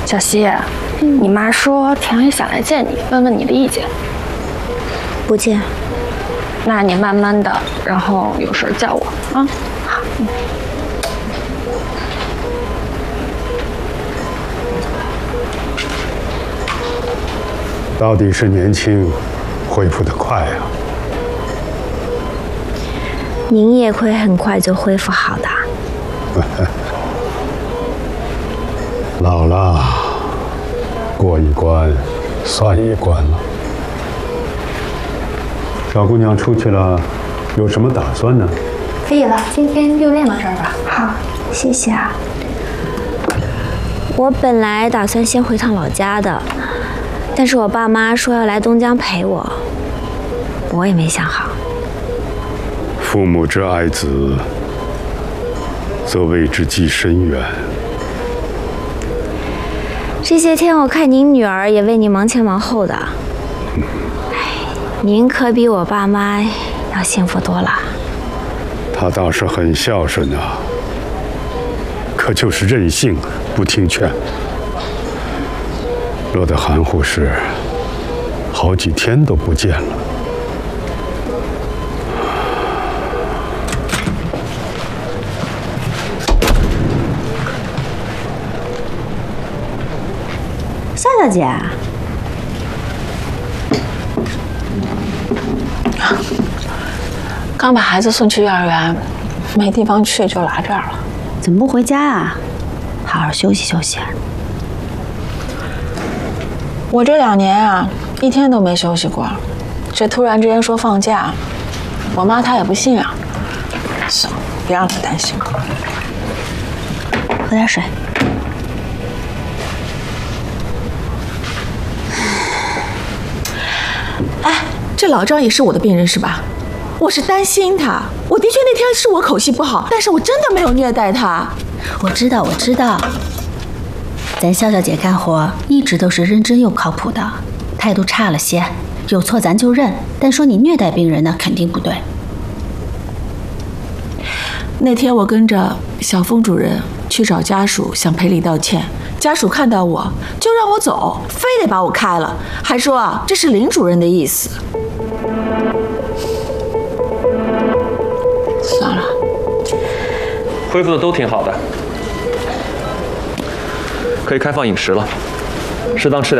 小溪，你妈说田伟想来见你，问问你的意见。 不见。 那你慢慢的，然后有事叫我啊。好。 到底是年轻，恢复得快啊。 您也会很快就恢复好的。 老了，过一关，算一关了。小姑娘出去了，有什么打算呢？ 可以了，今天就练到这儿吧。 好，谢谢啊。我本来打算先回趟老家的，但是我爸妈说要来东江陪我，我也没想好。 父母之爱子，则为之计深远。 这些天我看您女儿也为你忙前忙后的，您可比我爸妈要幸福多了。 她倒是很孝顺啊，可就是任性，不听劝，落得含糊时，好几天都不见了。 夏小姐， 刚把孩子送去幼儿园，没地方去就来这儿了。 怎么不回家啊？好好休息休息。 我这2年啊，一天都没休息过。这突然之间说放假，我妈她也不信啊。行，别让她担心了。 喝点水。 哎，这老张也是我的病人是吧？我是担心他，我的确那天是我口气不好，但是我真的没有虐待他。 我知道，咱肖小姐干活一直都是认真又靠谱的，态度差了些，有错咱就认，但说你虐待病人呢，肯定不对。 那天我跟着小峰主任去找家属，想赔礼道歉。家属看到我就让我走，非得把我开了，还说啊这是林主任的意思。 算了， 恢复的都挺好的，可以开放饮食了，适当吃点。